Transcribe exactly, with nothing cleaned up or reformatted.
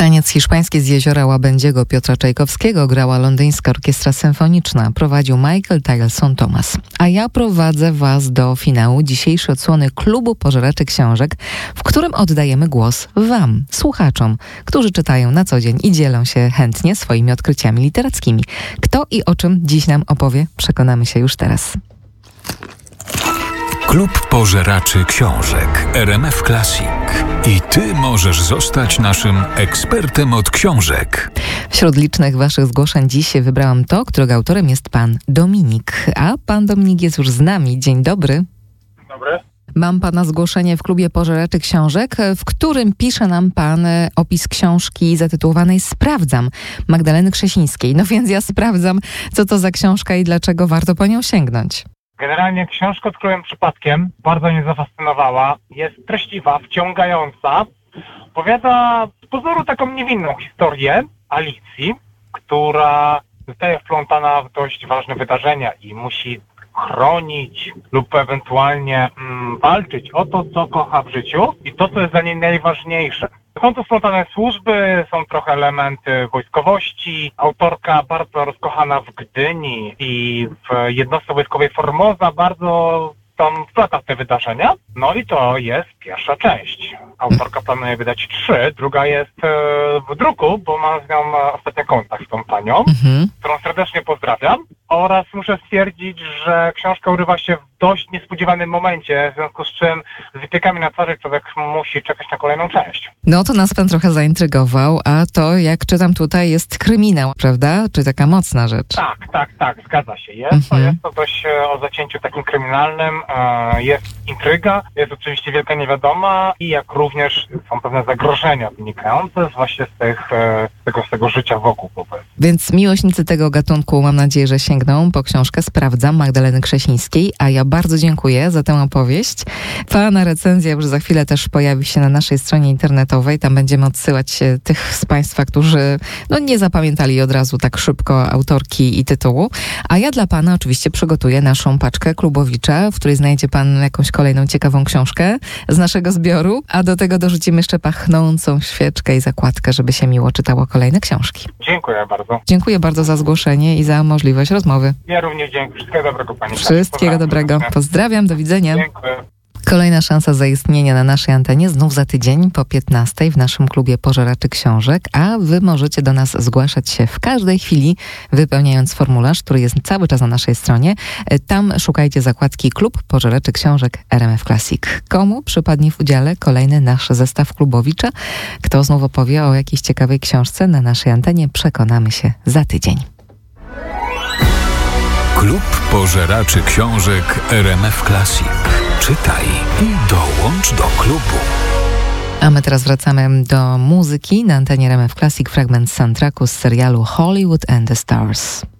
Taniec hiszpański z jeziora Łabędziego Piotra Czajkowskiego grała Londyńska Orkiestra Symfoniczna. Prowadził Michael Tyson Thomas. A ja prowadzę Was do finału dzisiejszej odsłony Klubu Pożeraczy Książek, w którym oddajemy głos Wam, słuchaczom, którzy czytają na co dzień i dzielą się chętnie swoimi odkryciami literackimi. Kto i o czym dziś nam opowie, przekonamy się już teraz. Klub Pożeraczy Książek R M F Classic. I Ty możesz zostać naszym ekspertem od książek. Wśród licznych Waszych zgłoszeń dziś wybrałam to, którego autorem jest Pan Dominik. A Pan Dominik jest już z nami. Dzień dobry. Dobry. Mam Pana zgłoszenie w Klubie Pożeraczy Książek, w którym pisze nam Pan opis książki zatytułowanej Sprawdzam Magdaleny Krzesińskiej. No więc ja sprawdzam, co to za książka i dlaczego warto po nią sięgnąć. Generalnie książkę odkryłem przypadkiem, bardzo mnie zafascynowała, jest treściwa, wciągająca, opowiada z pozoru taką niewinną historię Alicji, która zostaje wplątana w dość ważne wydarzenia i musi chronić lub ewentualnie mm, walczyć o to, co kocha w życiu i to, co jest dla niej najważniejsze. Są to splątane służby, są trochę elementy wojskowości. Autorka bardzo rozkochana w Gdyni i w jednostce wojskowej Formosa bardzo tam wplata w te wydarzenia. No i to jest pierwsza część. Autorka planuje wydać trzy, druga jest e, w druku, bo mam z nią ostatnio kontakt z tą panią, mhm. którą serdecznie pozdrawiam. Oraz muszę stwierdzić, że książka urywa się w dość niespodziewanym momencie, w związku z czym z wypiekami na twarzy człowiek musi czekać na kolejną część. No to nas Pan trochę zaintrygował, a to, jak czytam tutaj, jest kryminał, prawda? Czy taka mocna rzecz? Tak, tak, tak, zgadza się. Jest, mhm. to, jest to dość o zacięciu takim kryminalnym, jest intryga, jest oczywiście wielka niewiadoma i jak również są pewne zagrożenia wynikające właśnie z, tych, z, tego, z tego życia wokół. Więc miłośnicy tego gatunku, mam nadzieję, że sięgną po książkę Sprawdzam Magdaleny Krzesińskiej, a ja bardzo dziękuję za tę opowieść. Pana recenzja już za chwilę też pojawi się na naszej stronie internetowej. Tam będziemy odsyłać tych z Państwa, którzy no, nie zapamiętali od razu tak szybko autorki i tytułu. A ja dla Pana oczywiście przygotuję naszą paczkę Klubowicza, w której znajdzie Pan jakąś kolejną ciekawą książkę z naszego zbioru, a do tego dorzucimy jeszcze pachnącą świeczkę i zakładkę, żeby się miło czytało kolejne książki. Dziękuję bardzo. Dziękuję bardzo za zgłoszenie i za możliwość rozmowy. Ja również dziękuję. Wszystkiego dobrego Pani. Wszystkiego dobrego. Pozdrawiam, do widzenia. Dziękuję. Kolejna szansa zaistnienia na naszej antenie znów za tydzień po piętnastej w naszym Klubie Pożeraczy Książek, a Wy możecie do nas zgłaszać się w każdej chwili, wypełniając formularz, który jest cały czas na naszej stronie. Tam szukajcie zakładki Klub Pożeraczy Książek R M F Classic. Komu przypadnie w udziale kolejny nasz zestaw Klubowicza? Kto znów opowie o jakiejś ciekawej książce na naszej antenie? Przekonamy się za tydzień. Klub Pożeraczy Książek R M F Classic. Czytaj i dołącz do klubu. A my teraz wracamy do muzyki. Na antenie R M F Classic fragment soundtracku z serialu Hollywood and the Stars.